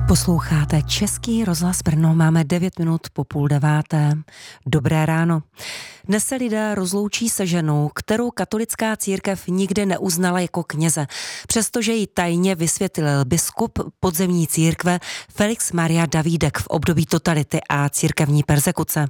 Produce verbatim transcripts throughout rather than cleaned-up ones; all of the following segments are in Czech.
Posloucháte Český rozhlas Brno, máme devět minut po půl deváté. Dobré ráno. Dnes se lidé rozloučí se ženou, kterou katolická církev nikdy neuznala jako kněze, přestože ji tajně vysvětlil biskup podzemní církve Felix Maria Davídek v období totality a církevní perzekuce.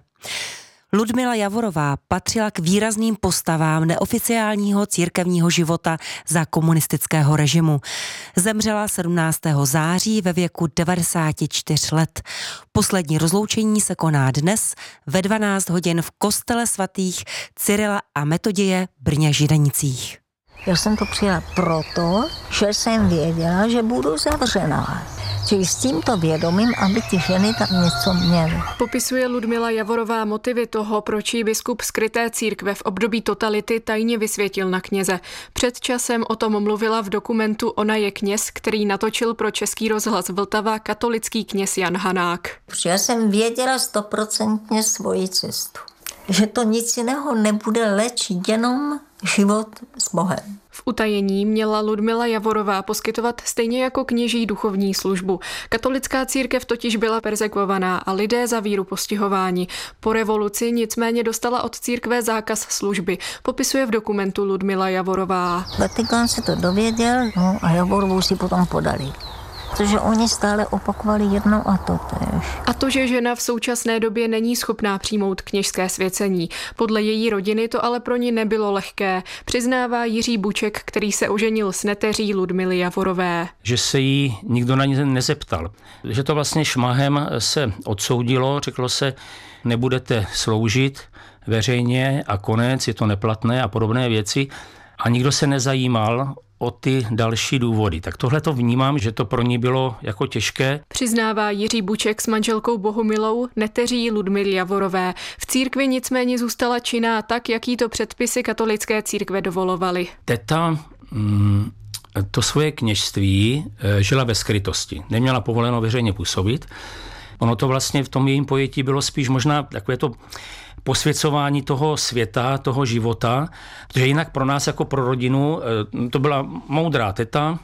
Ludmila Javorová patřila k výrazným postavám neoficiálního církevního života za komunistického režimu. Zemřela sedmnáctého září ve věku devadesáti čtyř let. Poslední rozloučení se koná dnes ve dvanáct hodin v kostele svatých Cyrila a Metoděje v Brně Židenicích. Já jsem to přijela proto, že jsem věděla, že budu zavřená. Čili s tímto vědomím, aby ty ženy tam něco měly. Popisuje Ludmila Javorová motivy toho, proč jí biskup skryté církve v období totality tajně vysvětil na kněze. Před časem o tom mluvila v dokumentu Ona je kněz, který natočil pro Český rozhlas Vltava katolický kněz Jan Hanák. Já jsem věděla stoprocentně svoji cestu. Že to nic jiného nebude léčit, jenom život s Bohem. V utajení měla Ludmila Javorová poskytovat stejně jako kněží duchovní službu. Katolická církev totiž byla perzekvovaná a lidé za víru postihováni. Po revoluci nicméně dostala od církve zákaz služby. Popisuje v dokumentu Ludmila Javorová. Vatikán se to dověděl, no a Javorovou si potom podali. Protože oni stále opakovali jedno a to též. A to, že žena v současné době není schopná přijmout kněžské svěcení. Podle její rodiny to ale pro ní nebylo lehké, přiznává Jiří Buček, který se oženil s neteří Ludmily Javorové. Že se jí nikdo na ně nezeptal. Že to vlastně šmahem se odsoudilo, řeklo se, nebudete sloužit veřejně a konec, je to neplatné a podobné věci. A nikdo se nezajímal o ty další důvody. Tak tohle to vnímám, že to pro ní bylo jako těžké. Přiznává Jiří Buček s manželkou Bohumilou, neteří Ludmily Javorové. V církvi nicméně zůstala činná tak, jaký to předpisy katolické církve dovolovaly. Teta mm, to svoje kněžství žila ve skrytosti. Neměla povoleno veřejně působit. Ono to vlastně v tom jejím pojetí bylo spíš možná takové to posvěcování toho světa, toho života, protože jinak pro nás jako pro rodinu to byla moudrá teta.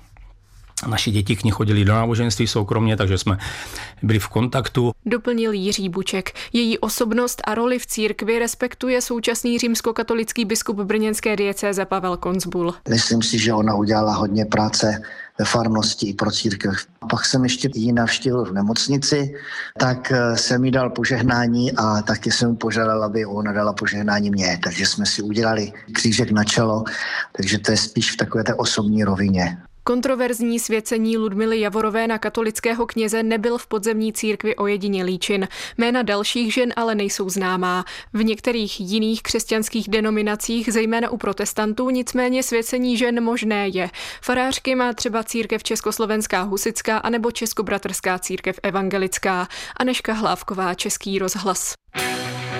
Naši děti k ní chodili do náboženství soukromně, takže jsme byli v kontaktu. Doplnil Jiří Buček. Její osobnost a roli v církvi respektuje současný římskokatolický biskup brněnské diecéze Pavel Koncbul. Myslím si, že ona udělala hodně práce ve farnosti i pro církev. Pak jsem ještě ji navštívil v nemocnici, tak jsem jí dal požehnání a taky jsem mu požádal, aby ona dala požehnání mě. Takže jsme si udělali křížek na čelo, takže to je spíš v takové té osobní rovině. Kontroverzní svěcení Ludmily Javorové na katolického kněze nebyl v podzemní církvi ojedinělý čin. Jména dalších žen ale nejsou známá. V některých jiných křesťanských denominacích, zejména u protestantů, nicméně svěcení žen možné je. Farářky má třeba církev Československá husitská anebo Českobratrská církev evangelická. Anežka Hlávková, Český rozhlas.